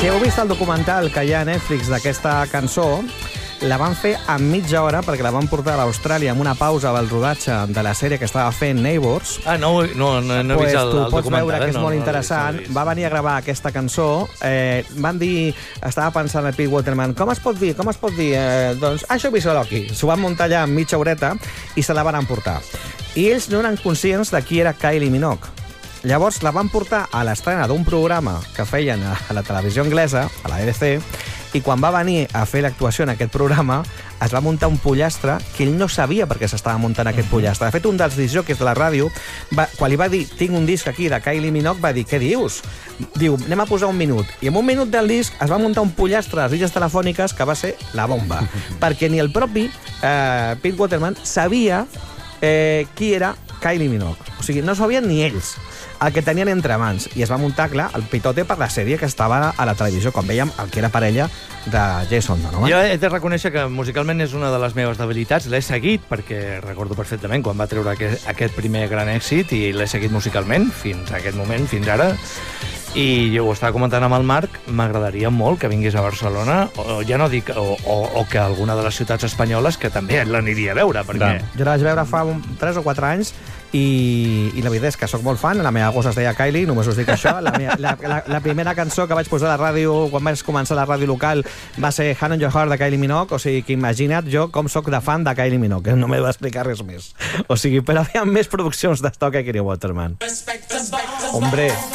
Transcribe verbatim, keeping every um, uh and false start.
Si heu vist el documental que hi ha a Netflix d'aquesta cançó, la van fer en mitja hora perquè la van portar a Austràlia amb una pausa del rodatge de la sèrie que estava fent Neighbours. Ah, no, no, no, no he pues vist el, el documental. Tu pots veure que és no, molt no, interessant. no, no, no, Va venir a gravar aquesta cançó. Eh, van dir... Estava pensant el Pete Waterman, com es pot dir? Com es pot dir? Eh, doncs, això ho visc aquí. S'ho van muntar allà en mitja horeta i se la van emportar. I ells no eren conscients de qui era Kylie Minogue. Llavors la van portar a l'estrena d'un programa que feien a la televisió anglesa, a la A B C, i quan va venir a fer l'actuació en aquest programa es va muntar un pollastre que ell no sabia per què s'estava muntant aquest pollastre. De fet, un dels discjòqueis de la ràdio, va, quan li va dir tinc un disc aquí de Kylie Minogue, va dir, què dius? Diu, anem a posar un minut. I en un minut del disc es va muntar un pollastre a les illes telefòniques que va ser la bomba. Perquè ni el propi eh, Pete Waterman sabia eh, qui era Kylie Minogue. O sigui, no sabien ni ells el que tenien entre mans. I es va muntar, clar, el pitote per la sèrie que estava a la televisió, quan vèiem el que era parella de Jason Donovan. Jo he de reconèixer que musicalment és una de les meves debilitats. L'he seguit perquè recordo perfectament quan va treure aquest, aquest primer gran èxit i l'he seguit musicalment fins a aquest moment, fins ara. I jo ho estava comentant amb el Marc, m'agradaria molt que vingués a Barcelona, o ja no dic, o, o, o que alguna de les ciutats espanyoles que també l'aniria a veure, perquè... No. Jo la vaig veure fa tres o quatre anys i, i la veritat és que sóc molt fan, la meva gossa es deia Kylie, només us dic això. La, meva, la, la, la primera cançó que vaig posar a la ràdio, quan vaig començar la ràdio local, va ser Hand on Your Heart de Kylie Minogue, o sigui que imagina't jo com sóc de fan de Kylie Minogue, no m'he d'explicar res més. O sigui, però hi ha més produccions d'estoc que Kitty Waterman. Hombre...